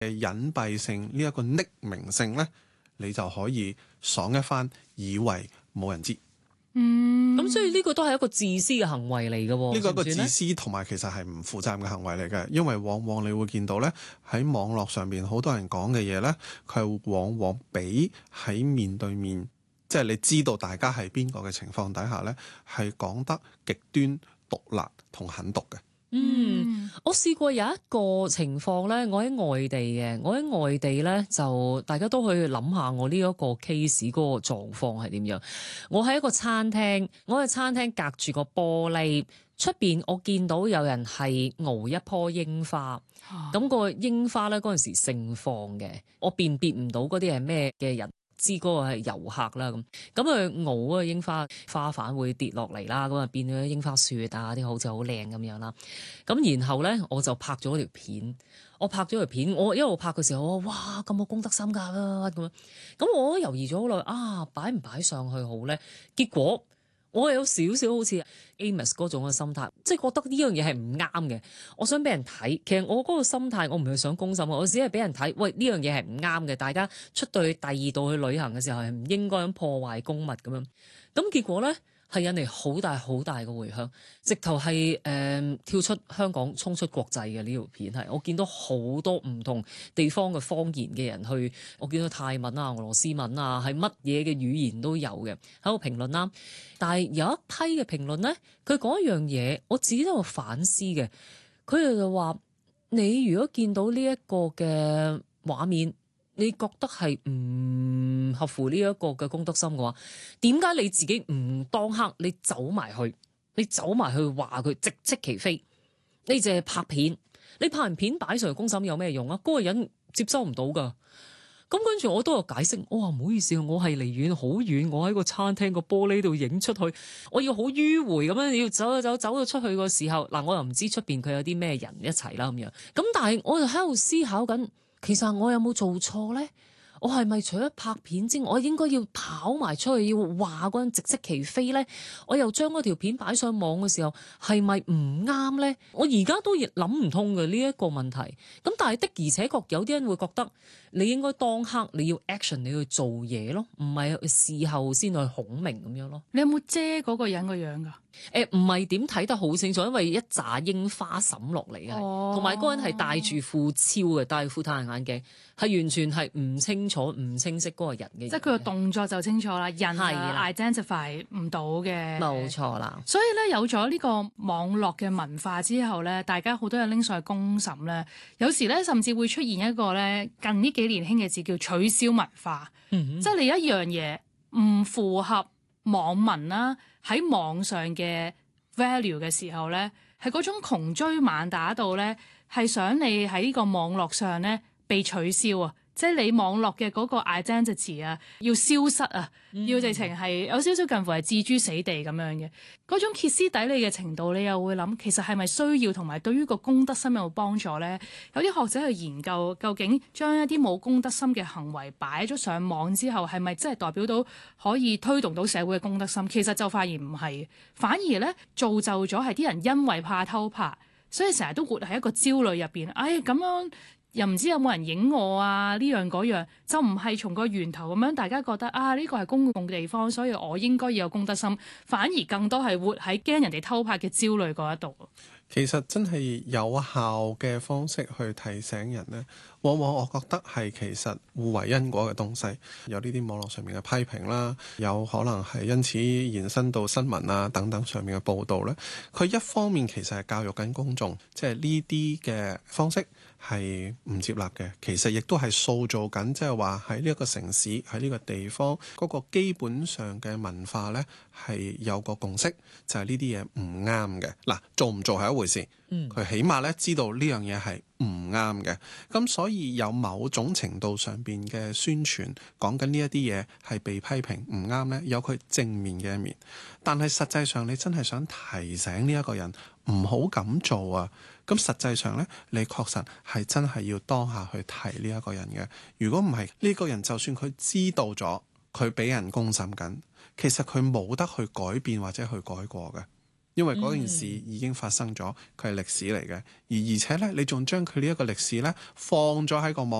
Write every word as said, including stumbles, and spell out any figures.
嘅隱蔽性呢一個匿名性咧，你就可以爽一番，以為冇人知。 嗯，咁所以呢個都係一個自私嘅行為嚟嘅喎。 呢個一個算唔算呢？ 自私同埋其實係唔負責任嘅行為嚟嘅，因為往往你會見到咧，喺網絡上邊好多人講嘅嘢咧，佢係往往比喺面對面，即係你知道大家係邊個嘅情況底下咧，係講得極端毒辣同狠毒嘅。 嗯，我試過有一個情況咧，我喺外地嘅，我喺外地咧就大家都去諗下我呢一個 case 嗰個狀況係點樣。我喺一個餐廳，我喺餐廳隔住個玻璃出邊，我見到有人係熬一棵櫻花，咁、個櫻花咧嗰陣時盛放嘅，我辨別唔到嗰啲係咩嘅人。知嗰個係遊客啦，咁咁佢熬嗰個櫻花花瓣會跌落嚟啦，咁啊變咗櫻花雪啊，啲好似好靚咁樣啦。咁然後咧，我就拍咗條片，我拍咗條片，我一路拍嘅時候，我話哇咁冇公德心㗎咁樣，咁我都猶豫咗好耐啊，擺唔擺上去好咧？結果我有少少好似 Amos 嗰種嘅心態，即係覺得呢樣嘢係唔啱嘅。我想俾人睇，其實我嗰個心態，我唔係想公審，我只係俾人睇。喂，呢樣嘢係唔啱嘅，大家出到去第二度去旅行嘅時候係唔應該咁破壞公物咁樣。咁結果咧係引嚟好大好大嘅迴響，直頭係誒跳出香港衝出國際嘅呢條片係。我見到好多唔同地方嘅方言嘅人去，我見到泰文啊、俄羅斯文啊，係乜嘢嘅語言都有嘅喺度評論啦。但係有一批嘅評論咧，佢講一樣嘢，我自己都有反思嘅。佢哋就話：你如果見到呢一個嘅畫面，你覺得係唔合乎呢一個嘅公德心嘅話，點解你自己唔當刻你走埋去，你走埋去話佢直斥其非？你淨係拍片，你拍完片擺上去公審有咩用啊？嗰個人接收唔到㗎。咁跟住我都有解釋，我話唔好意思，我係離遠好遠，我喺個餐廳個玻璃度影出去，我要好迂迴咁樣，你要走一走走到出去個時候，嗱我又唔知出邊佢有啲咩人一齊啦咁樣。咁但係我就喺度思考緊，其實我有冇做錯咧？我係咪除咗拍片之外，我應該要跑埋出去，要話嗰人直斥其非咧？我又將嗰條片擺上網嘅時候，係咪唔啱咧？我而家都諗唔通嘅呢一個問題。咁但係的而且確有啲人會覺得你應該當刻你要 action，你去做嘢咯，唔係事後先去孔明咁樣咯。 你有冇遮嗰個人個樣㗎？ 誒唔係點睇得好清楚，因為一紮櫻花灑落嚟嘅，同埋嗰個人係戴住副超嘅，戴副太陽眼鏡，係完全係唔清楚、唔清晰嗰個人嘅。 即係佢個動作就清楚啦，人係啦 identify 唔到嘅。 冇錯啦。 所以咧，有咗呢個網絡嘅文化之後咧，大家好多人拎上去公審咧，有時咧甚至會出現一個咧近呢幾年興嘅字叫取消文化， 嗯哼， 即係你一樣嘢唔符合網民啦喺網上嘅 value 嘅時候咧，係嗰種窮追猛打到咧，係想你喺呢個網絡上咧被取消啊！即係你網絡嘅嗰個 identity 啊，要消失啊，嗯、要直情係有少少近乎係置諸死地咁樣嘅嗰種歇斯底里嘅程度，你又會諗其實係咪需要同埋對於個公德心有冇幫助咧？有啲學者去研究究竟將一啲冇公德心嘅行為擺咗上網之後，係咪真係代表到可以推動到社會嘅公德心？其實就發現唔係，反而咧造就咗係啲人因為怕偷拍，所以成日都活喺一個焦慮入邊。哎，咁樣。又唔知有冇人影我啊？呢樣嗰樣就唔係從個源頭咁樣，大家覺得啊呢個係公共地方，所以我應該要有公德心，反而更多係活喺驚人哋偷拍嘅焦慮嗰一度。 其實真係有效嘅方式去提醒人呢，往往我覺得係其實互為因果嘅東西。有呢啲網絡上面嘅批評啦，有可能係因此延伸到新聞啊等等上面嘅報導呢，佢一方面其實係教育緊公眾，即係呢啲嘅方式係唔接納嘅，其實亦都係塑造緊，即係話喺呢一個城市喺呢個地方嗰個基本上嘅文化呢，係有個共識，就係呢啲嘢唔啱嘅。嗱，做唔做係一回事，佢起碼咧知道呢樣嘢係唔啱嘅。咁所以有某種程度上邊嘅宣傳講緊呢一啲嘢係被批評唔啱呢，有佢正面嘅一面。但係實際上你真係想提醒呢一個人唔好咁做啊！咁實際上呢，你確實係真係要當下去提呢一個人嘅。如果唔係，呢個人就算佢知道咗佢俾人公審緊，其實佢冇得去改變或者去改過嘅。 因為嗰件事已經發生咗，佢係歷史嚟嘅，而而且咧，你仲將佢呢一個歷史咧放咗喺個網